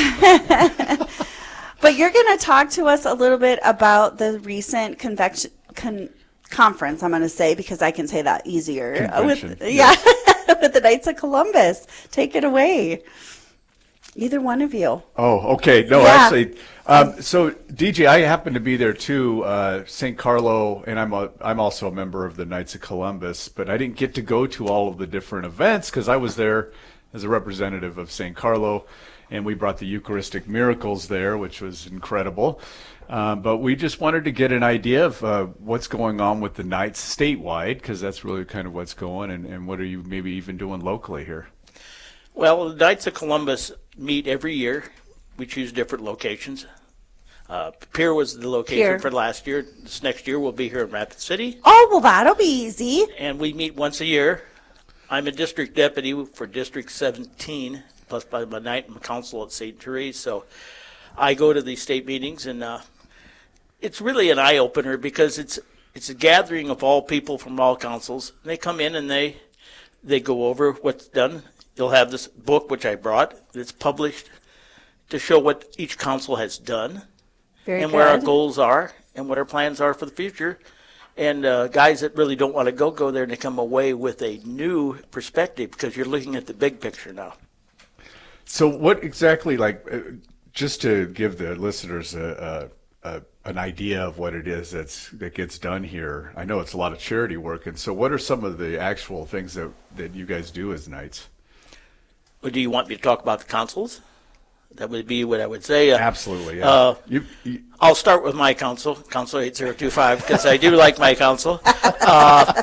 But you're going to talk to us a little bit about the recent convection, con, conference, I'm going to say, because I can say that easier. Convention. With, yeah, with the Knights of Columbus. Take it away. Either one of you. Oh, okay. No, Yeah. actually, um, so D J, I happen to be there too. Uh, Saint Carlo, and I'm a, I'm also a member of the Knights of Columbus, but I didn't get to go to all of the different events because I was there as a representative of Saint Carlo, and we brought the Eucharistic miracles there, which was incredible. Um, but we just wanted to get an idea of uh, what's going on with the Knights statewide, because that's really kind of what's going, and, and what are you maybe even doing locally here? Well, the Knights of Columbus meet every year. We choose different locations. Uh, Pier was the location Pier. for last year. This next year we'll be here in Rapid City. Oh, well, that'll be easy. And we meet once a year. I'm a district deputy for District seventeen, plus by my night I'm a council at Saint Therese. So I go to these state meetings, and uh, it's really an eye-opener because it's it's a gathering of all people from all councils. They come in and they they go over what's done. You'll have this book, which I brought. It's published to show what each council has done Very and where our good. goals are and what our plans are for the future. And uh, guys that really don't want to go, go there and they come away with a new perspective because you're looking at the big picture now. So what exactly, like, uh, just to give the listeners a, a, a an idea of what it is that's that gets done here. I know it's a lot of charity work, and so what are some of the actual things that, that you guys do as Knights? Well, do you want me to talk about the councils? That would be what I would say. Uh, Absolutely, yeah. Uh, you, you, I'll start with my council, Council eight zero two five, because I do like my council. Uh,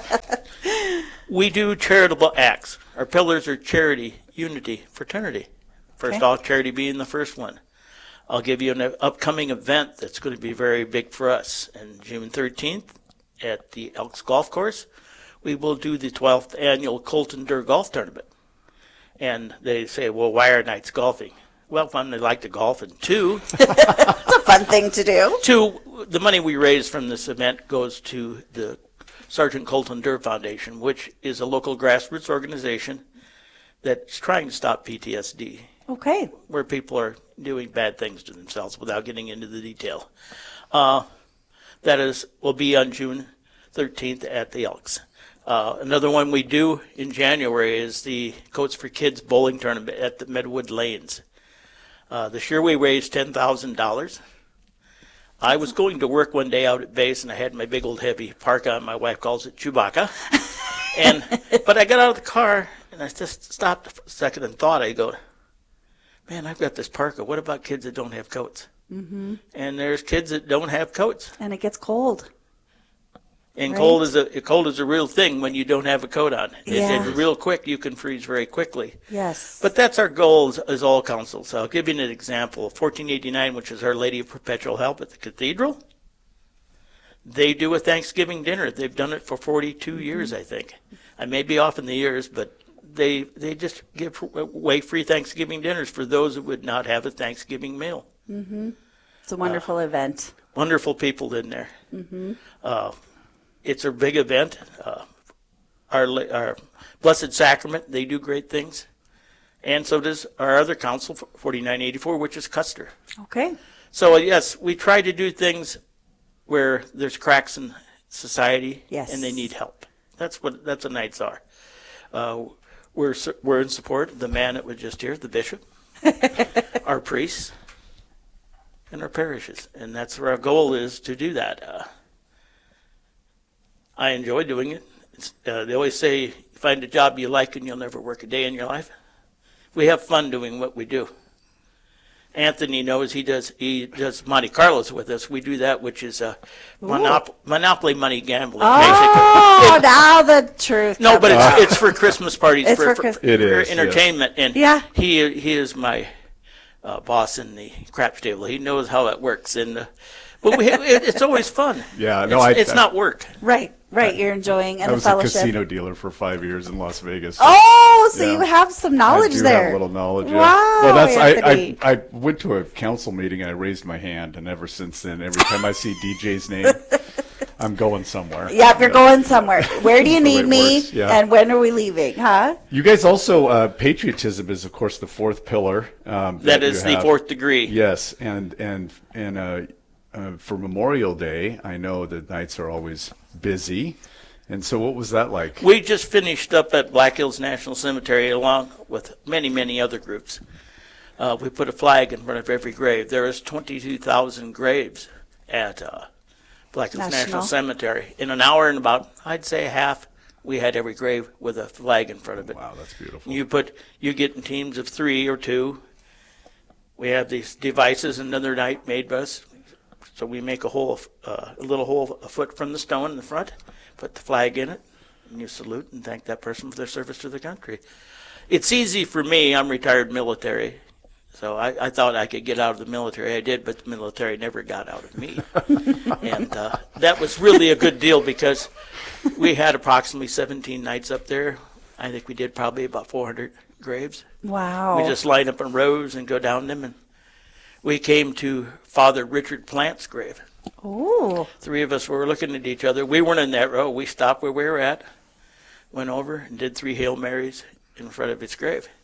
we do charitable acts. Our pillars are charity, unity, fraternity. First Okay. off, charity being the first one. I'll give you an upcoming event that's going to be very big for us. On June thirteenth at the Elks Golf Course, we will do the twelfth annual Colton Durr Golf Tournament. And they say, well, why are Knights golfing? Well, one, they like to golf, and two, It's a fun thing to do. two, the money we raise from this event goes to the Sergeant Colton Durr Foundation, which is a local grassroots organization that's trying to stop P T S D. Okay. Where people are doing bad things to themselves without getting into the detail. Uh, that is will be on June thirteenth at the Elks. Uh, another one we do in January is the Coats for Kids bowling tournament at the Medwood Lanes. Uh, this year we raised ten thousand dollars. I was going to work one day out at base, and I had my big old heavy parka on. My wife calls it Chewbacca. and But I got out of the car, and I just stopped for a second and thought, I go, man, I've got this parka. What about kids that don't have coats? Mm-hmm. And there's kids that don't have coats. And it gets cold. And Right. cold is a cold is a real thing when you don't have a coat on. It, Yeah. it, real quick, you can freeze very quickly. Yes. But that's our goal as, as all councils. I'll give you an example. fourteen eighty-nine, which is Our Lady of Perpetual Help at the Cathedral, they do a Thanksgiving dinner. They've done it for forty-two years, I think. I may be off in the years, but they they just give away free Thanksgiving dinners for those who would not have a Thanksgiving meal. Mm-hmm. It's a wonderful Uh, event. Wonderful people in there. Mm-hmm. Uh, it's a big event. Uh, our, our Blessed Sacrament, they do great things. And so does our other council, forty-nine eighty-four, which is Custer. Okay. So, uh, yes, we try to do things where there's cracks in society Yes. and they need help. That's what that's what Knights are. Uh, we're, su- we're in support of the man that was just here, the bishop, our priests, and our parishes. And that's where our goal is to do that. Uh, I enjoy doing it. It's, uh, they always say, find a job you like and you'll never work a day in your life. We have fun doing what we do. Anthony knows he does he does Monte Carlos with us. We do that, which is a monop- monopoly money gambling, Oh, basically. now the truth. No, but comes out. it's, it's for Christmas parties, It's for, for for, Chris- for It is, entertainment. And Yeah. he he is my uh, boss in the craps table. He knows how it works, and uh, but we, it, it's always fun. Yeah, no, it's, I- it's I- not work. Right, right. You're enjoying and I the was a fellowship. casino dealer for five years in Las Vegas. Oh, so Yeah. you have some knowledge I do there. have a little knowledge. Yeah. Wow, Well, that's I, Anthony. I I went to a council meeting and I raised my hand, and ever since then, every time I see D J's name, I'm going somewhere. Yep, you're going somewhere. Where do you That's the way need it me? works, yeah. And when are we leaving? Huh? You guys also uh, patriotism is of course the fourth pillar. Um, That you is the have. fourth degree. Yes, and and and uh, uh, for Memorial Day, I know that nights are always busy. And so, what was that like? We just finished up at Black Hills National Cemetery along with many, many other groups. Uh, we put a flag in front of every grave. There is twenty-two thousand graves at uh, Black Hills National. National. Cemetery. In an hour and about, I'd say half, we had every grave with a flag in front of it. Wow, that's beautiful. You put, you get in teams of three or two. We have these devices another night made by us. So we make a hole, uh, a little hole a foot from the stone in the front, put the flag in it, and you salute and thank that person for their service to the country. It's easy for me. I'm retired military, so I, I thought I could get out of the military. I did, but the military never got out of me. and uh, that was really a good deal because we had approximately seventeen nights up there. I think we did probably about four hundred graves. Wow. We just line up in rows and go down them, and we came to Father Richard Plant's grave. Ooh. Three of us were looking at each other. We weren't in that row. We stopped where we were at, went over and did three Hail Marys in front of his grave.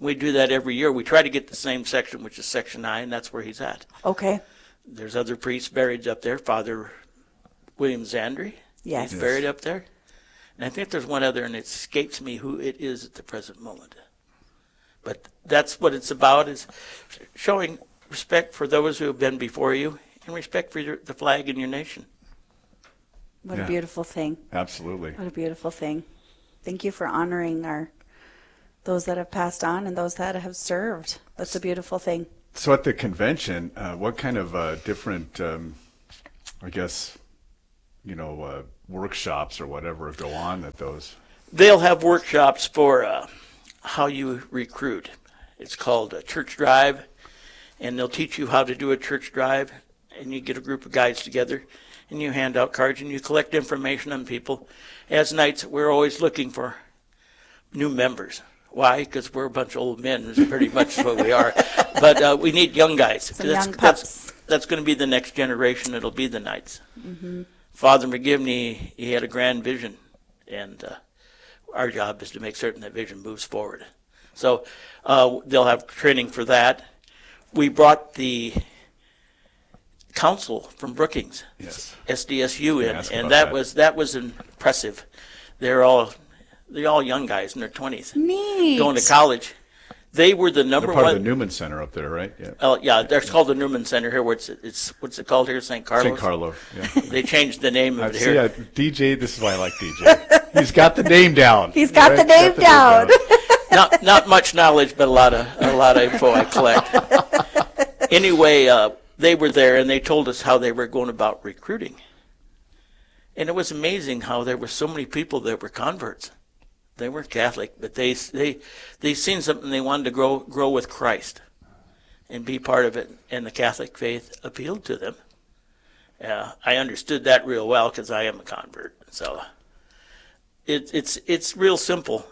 We do that every year. We try to get the same section, which is Section nine, and that's where he's at. Okay. There's other priests buried up there. Father William Zandri. Yes. He's buried up there. And I think there's one other, and it escapes me who it is at the present moment. But that's what it's about, is showing respect for those who have been before you and respect for your, the flag and your nation. What Yeah. a beautiful thing. Absolutely. What a beautiful thing. Thank you for honoring our those that have passed on and those that have served. That's a beautiful thing. So at the convention, uh, what kind of uh, different, um, I guess, you know, uh, workshops or whatever go on at those? They'll have workshops for uh, how you recruit. It's called a church drive, and they'll teach you how to do a church drive, and you get a group of guys together, and you hand out cards, and you collect information on people. As Knights, we're always looking for new members. Why? Because we're a bunch of old men, is pretty much what we are. But uh, we need young guys. Some that's, young that's, pups. that's going to be the next generation. It'll be the Knights. Mm-hmm. Father McGivney, he had a grand vision, and uh, our job is to make certain that vision moves forward. So uh, they'll have training for that. We brought the council from Brookings, yes. S D S U, in, Yeah, ask and about that, that. was that was impressive. They're all they're all young guys in their twenties, Neat. going to college. They were the number They're part one. of the Newman Center up there, right? Yeah. Oh yeah, that's called the Newman Center here. Where it's it's what's it called here? Saint Carlos. Saint Carlo. Yeah. They changed the name of I it see. here. Uh, D J. This is why I like D J. He's got the name down. He's got right? the name Got the down. not not much knowledge, but a lot of a lot of info I collect. Anyway, uh, they were there and they told us how they were going about recruiting, and it was amazing how there were so many people that were converts. They weren't Catholic, but they they they seen something they wanted to grow grow with Christ, and be part of it, and the Catholic faith appealed to them. Uh, I understood that real well because I am a convert. So it, it's it's real simple.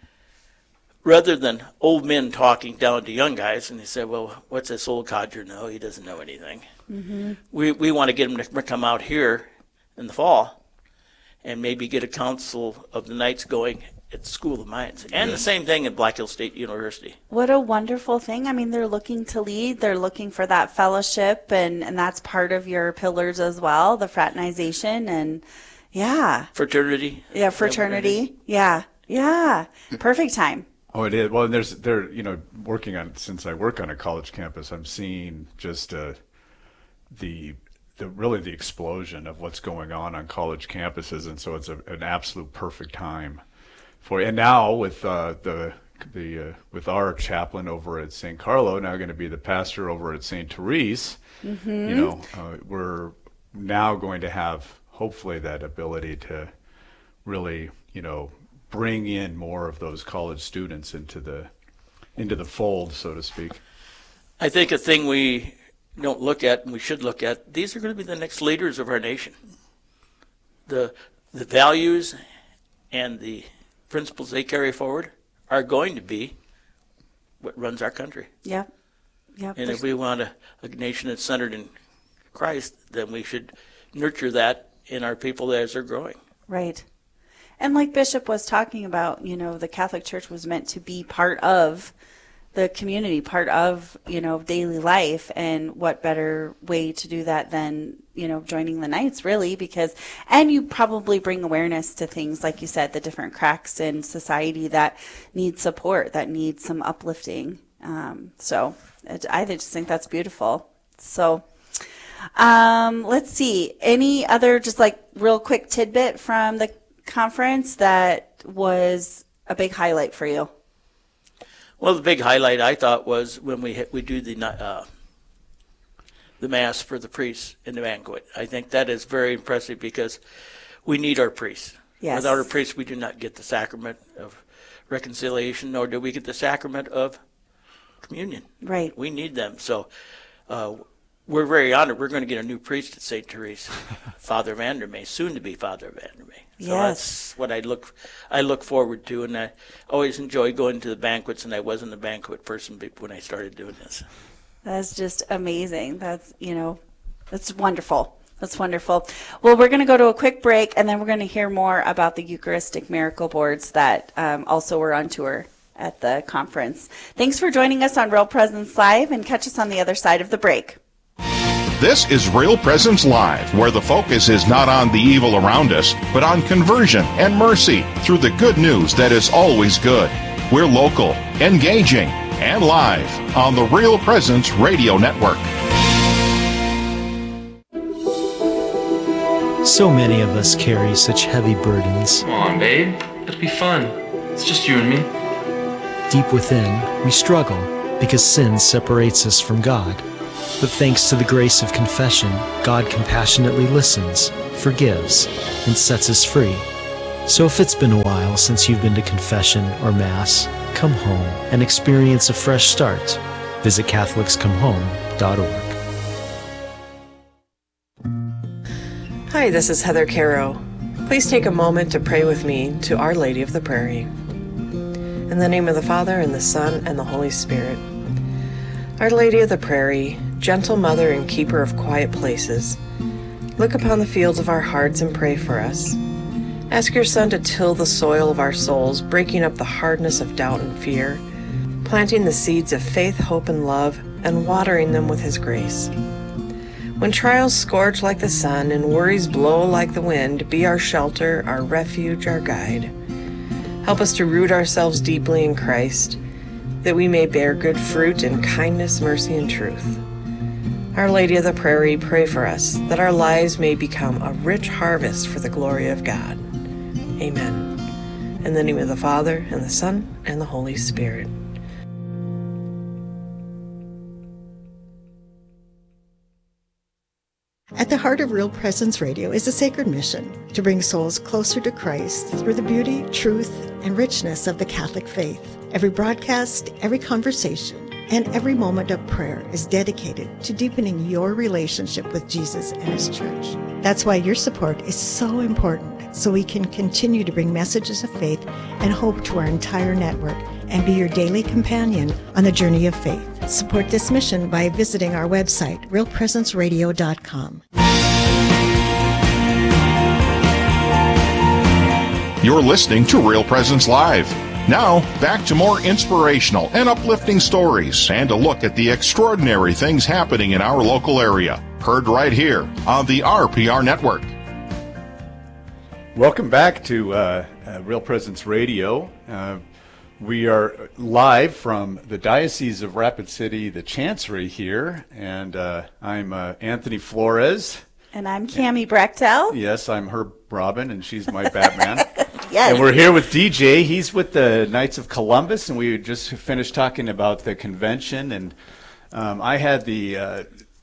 Rather than old men talking down to young guys, and they say, "Well, what's this old codger know? He doesn't know anything." Mm-hmm. We we want to get them to come out here in the fall, and maybe get a council of the Knights going at the School of Mines, and the same thing at Black Hills State University. What a wonderful thing. I mean, they're looking to lead. They're looking for that fellowship, and, and that's part of your pillars as well, the fraternization, and yeah. Fraternity. Yeah, fraternity. Yeah, yeah. Perfect time. Oh, it is. Well, and there's there. You know, working on since I work on a college campus, I'm seeing just uh, the the really the explosion of what's going on on college campuses, and so it's a, an absolute perfect time for. And now with uh, the the uh, with our chaplain over at Saint Carlo, now going to be the pastor over at Saint Therese. Mm-hmm. You know, uh, we're now going to have hopefully that ability to really, you know, bring in more of those college students into the into the fold, so to speak. I think a thing we don't look at and we should look at, these are going to be the next leaders of our nation. The the values and the principles they carry forward are going to be what runs our country. Yep. Yep. And if we want a, a nation that's centered in Christ, then we should nurture that in our people as they're growing. Right. And like Bishop was talking about, you know, the Catholic Church was meant to be part of the community, part of, you know, daily life. And what better way to do that than, you know, joining the Knights, really, because, and you probably bring awareness to things, like you said, the different cracks in society that need support, that need some uplifting. Um, so it, I just think that's beautiful. So um, let's see, any other just like real quick tidbit from the conference that was a big highlight for you? Well, the big highlight I thought was when we we do the uh, the mass for the priests in the banquet. I think that is very impressive because we need our priests. Yes. Without our priests, we do not get the sacrament of reconciliation, nor do we get the sacrament of communion. Right. We need them. So uh, we're very honored. We're going to get a new priest at Saint Therese, Father Vandermeer, soon to be Father Vandermeer. So Yes. that's what I look I look forward to, and I always enjoy going to the banquets, and I wasn't a banquet person be- when I started doing this. That's just amazing. That's, you know, that's wonderful. That's wonderful. Well, we're going to go to a quick break, and then we're going to hear more about the Eucharistic Miracle Boards that um, also were on tour. at the conference. Thanks for joining us on Real Presence Live, and catch us on the other side of the break. This is Real Presence Live, where the focus is not on the evil around us, but on conversion and mercy through the good news that is always good. We're local, engaging, and live on the Real Presence Radio Network. So many of us carry such heavy burdens. Come on, babe. It'll be fun. It's just you and me. Deep within, we struggle because sin separates us from God. But thanks to the grace of confession, God compassionately listens, forgives, and sets us free. So if it's been a while since you've been to confession or Mass, come home and experience a fresh start. Visit Catholics Come Home dot org. Hi, this is Heather Caro. Please take a moment to pray with me to Our Lady of the Prairie. In the name of the Father, and the Son, and the Holy Spirit. Our Lady of the Prairie, gentle mother and keeper of quiet places, look upon the fields of our hearts and pray for us. Ask your Son to till the soil of our souls, breaking up the hardness of doubt and fear, planting the seeds of faith, hope, and love, and watering them with His grace. When trials scorch like the sun and worries blow like the wind, be our shelter, our refuge, our guide. Help us to root ourselves deeply in Christ, that we may bear good fruit in kindness, mercy, and truth. Our Lady of the Prairie, pray for us, that our lives may become a rich harvest for the glory of God. Amen. In the name of the Father, and the Son, and the Holy Spirit. At the heart of Real Presence Radio is a sacred mission to bring souls closer to Christ through the beauty, truth, and richness of the Catholic faith. Every broadcast, every conversation, and every moment of prayer is dedicated to deepening your relationship with Jesus and His church. That's why your support is so important, so we can continue to bring messages of faith and hope to our entire network and be your daily companion on the journey of faith. Support this mission by visiting our website, real presence radio dot com. You're listening to Real Presence Live. Now, back to more inspirational and uplifting stories and a look at the extraordinary things happening in our local area. Heard right here on the R P R Network. Welcome back to uh, uh, Real Presence Radio. Uh, we are live from the Diocese of Rapid City, the Chancery here, and uh, I'm uh, Anthony Flores. And I'm Cammie Brechtel. Yes, I'm Herb Robin, and she's my Batman. Yes. And we're here with D J. He's with the Knights of Columbus, and we just finished talking about the convention. And um, I had the uh,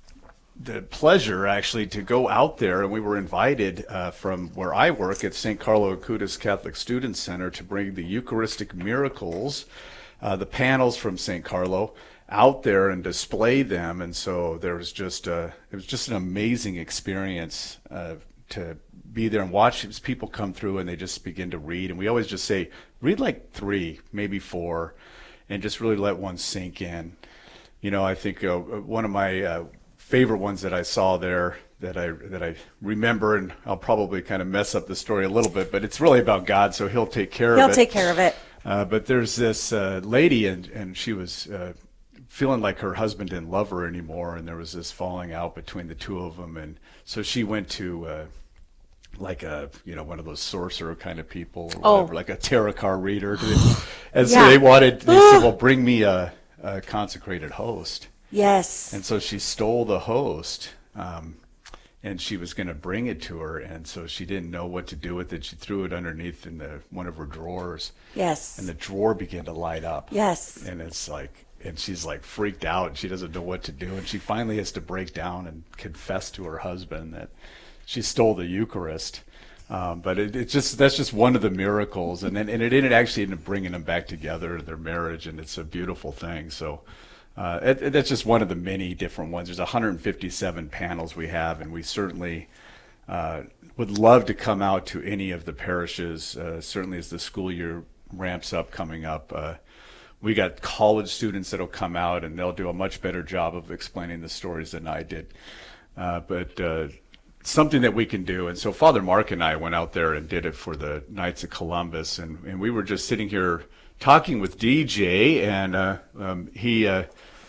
the pleasure, actually, to go out there, and we were invited uh, from where I work at Saint Carlo Acutis Catholic Student Center to bring the Eucharistic Miracles, uh, the panels from Saint Carlo, out there and display them. And so there was just a, it was just an amazing experience uh, to be there and watch as people come through and they just begin to read. And we always just say, read like three, maybe four, and just really let one sink in. You know, I think uh, one of my uh, favorite ones that I saw there that I that I remember, and I'll probably kind of mess up the story a little bit, but it's really about God, so He'll take care He'll of it. He'll take care of it. Uh, but there's this uh, lady, and, and she was uh, feeling like her husband didn't love her anymore, and there was this falling out between the two of them. And so she went to uh, like a, you know, one of those sorcerer kind of people, or oh. whatever, like a tarot card reader. And so yeah. they wanted, they said, well, bring me a, a consecrated host. Yes. And so she stole the host, um, and she was going to bring it to her, and so she didn't know what to do with it. She threw it underneath in the one of her drawers. Yes. And the drawer began to light up. Yes. And it's like, and she's like freaked out, and she doesn't know what to do, and she finally has to break down and confess to her husband that she stole the Eucharist. Um, but it, it's just, that's just one of the miracles, and then and it ended actually ended up bringing them back together, their marriage, and it's a beautiful thing. So. Uh, it, it, that's just one of the many different ones. There's one hundred fifty-seven panels we have, and we certainly uh, would love to come out to any of the parishes, uh, certainly as the school year ramps up coming up. Uh, we got college students that'll come out, and they'll do a much better job of explaining the stories than I did. Uh, but uh, something that we can do. And so Father Mark and I went out there and did it for the Knights of Columbus, and, and we were just sitting here talking with D J, and uh, um, he uh,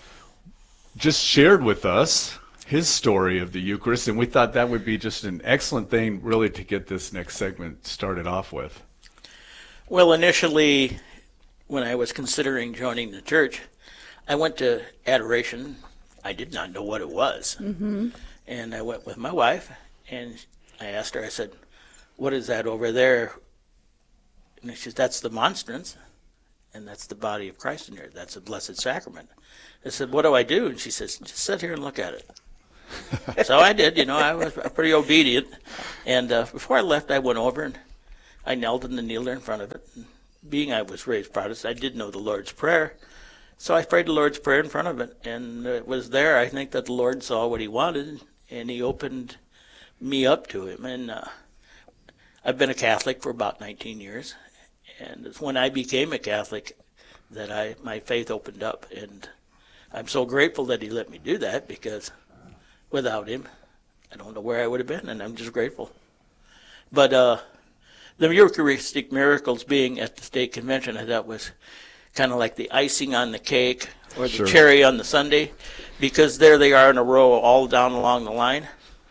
just shared with us his story of the Eucharist, and we thought that would be just an excellent thing really to get this next segment started off with. Well, initially, when I was considering joining the church, I went to adoration. I did not know what it was. Mm-hmm. And I went with my wife, and I asked her, I said, what is that over there? And she said, that's the monstrance, and that's the body of Christ in there. That's the Blessed Sacrament. I said, what do I do? And she says, just sit here and look at it. So I did, you know, I was pretty obedient. And uh, before I left, I went over and I knelt in the kneeler in front of it. And being I was raised Protestant, I did know the Lord's Prayer. So I prayed the Lord's Prayer in front of it. And it was there, I think, that the Lord saw what he wanted, and he opened me up to him. And uh, I've been a Catholic for about nineteen years. And it's when I became a Catholic that I my faith opened up. And I'm so grateful that he let me do that, because without him, I don't know where I would have been, and I'm just grateful. But uh, the Eucharistic miracles being at the state convention, I thought was kind of like the icing on the cake or the Sure. cherry on the sundae, because there they are in a row all down along the line,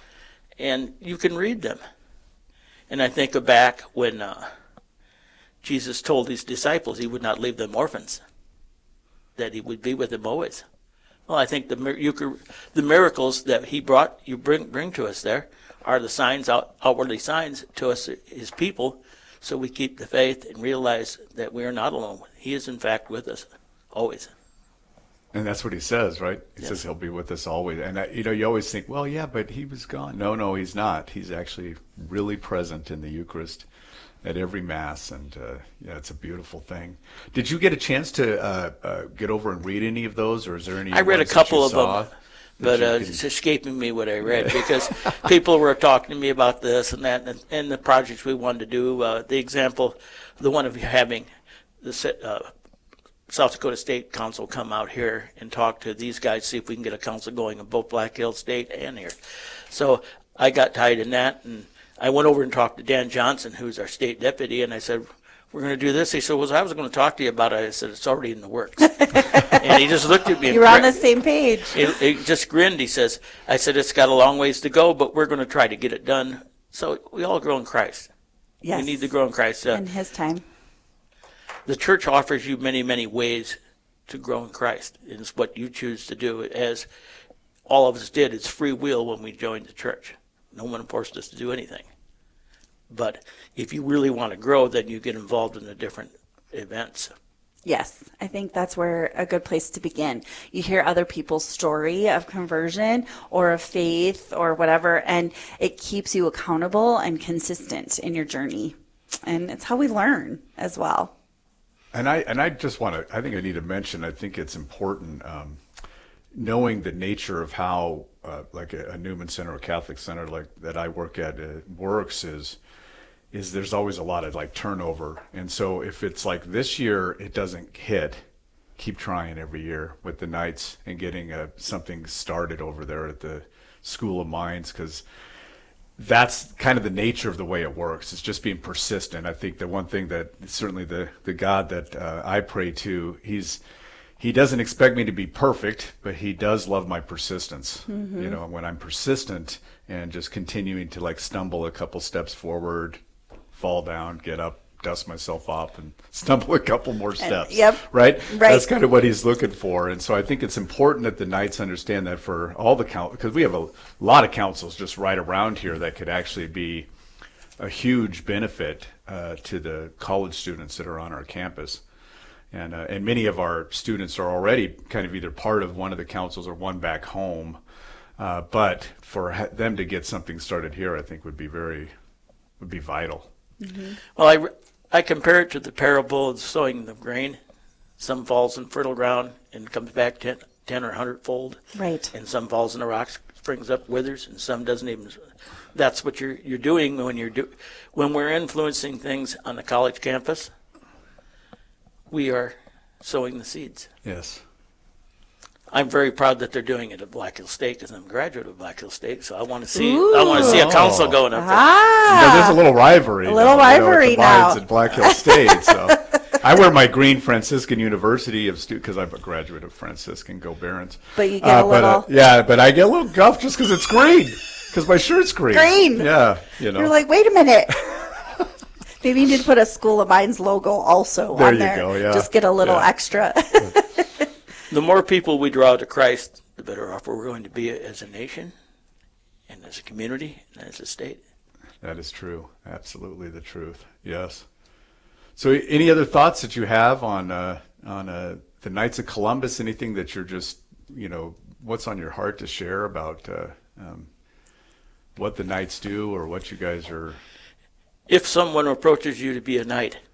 and you can read them. And I think of back when uh, Jesus told his disciples he would not leave them orphans, that he would be with them always. Well, I think the mir- the miracles that he brought, you bring bring to us there, are the signs, out, outwardly signs to us, his people, so we keep the faith and realize that we are not alone. He is, in fact, with us always. And that's what he says, right? He Yes. says he'll be with us always. And, I, you know, you always think, well, yeah, but he was gone. No, no, he's not. He's actually really present in the Eucharist at every Mass. And, uh, yeah, it's a beautiful thing. Did you get a chance to uh, uh, get over and read any of those, or is there any I read a ones that couple you of saw them, but that uh, you can- it's escaping me what I read, because people were talking to me about this and that, and, and the projects we wanted to do. Uh, the example, the one of having the se- uh, South Dakota State Council come out here and talk to these guys, see if we can get a council going in both Black Hills State and here. So I got tied in that, and I went over and talked to Dan Johnson, who's our state deputy, and I said, we're going to do this. He said, well, I was going to talk to you about it. I said, it's already in the works. And he just looked at me. and You were on grin- the same page. He, he just grinned. He says, I said, it's got a long ways to go, but we're going to try to get it done. So we all grow in Christ. Yes. We need to grow in Christ. Uh, In his time. the church offers you many, many ways to grow in Christ. It's what you choose to do. As all of us did, it's free will when we joined the church. No one forced us to do anything. But if you really want to grow, then you get involved in the different events. Yes, I think that's where a good place to begin. You hear other people's story of conversion or of faith or whatever, and it keeps you accountable and consistent in your journey. And it's how we learn as well. And I and I just want to, I think I need to mention, I think it's important, um, knowing the nature of how, uh, like a, a Newman Center or Catholic Center like that I work at uh, works is, is there's always a lot of like turnover. And so if it's like this year, it doesn't hit, keep trying every year with the Knights and getting a, something started over there at the School of Mines, because that's kind of the nature of the way it works. It's just being persistent. I think the one thing that certainly the, the God that uh, I pray to, he's, he doesn't expect me to be perfect, but he does love my persistence. Mhm. You know, when I'm persistent and just continuing to like stumble a couple steps forward, fall down, get up, dust myself off, and stumble a couple more steps. yep. Right? Right. That's kind of what he's looking for. And so I think it's important that the Knights understand that for all the councils, because we have a lot of councils just right around here that could actually be a huge benefit uh, to the college students that are on our campus. And, uh, and many of our students are already kind of either part of one of the councils or one back home. Uh, but for ha- them to get something started here, I think would be very, would be vital. Mm-hmm. Well, I, re- I compare it to the parable of sowing the grain. Some falls in fertile ground and comes back ten, ten or a hundredfold. Right. And some falls in the rocks, springs up, withers, and some doesn't even. That's what you're you're doing when you're do when we're influencing things on the college campus. We are sowing the seeds. Yes. I'm very proud that they're doing it at Black Hill State because I'm a graduate of Black Hill State, so I want to see Ooh. I want to see a council going up there. Ah, you know, there's a little rivalry. A little now, rivalry you know, now. At Black Hill State, so I wear my green Franciscan University of stu because I'm a graduate of Franciscan. Go Barons! But you get uh, a but, little, uh, yeah, but I get a little guff just because it's green. Because my shirt's green. Green. Yeah, you know. You're like, wait a minute. Maybe you need to put a School of Mines logo also there on you there. Go, yeah. Just get a little yeah. extra. The more people we draw to Christ, the better off we're going to be as a nation and as a community and as a state. That is true. Absolutely the truth. Yes. So any other thoughts that you have on uh, on uh, the Knights of Columbus? Anything that you're just, you know, what's on your heart to share about uh, um, what the Knights do or what you guys are... If someone approaches you to be a knight,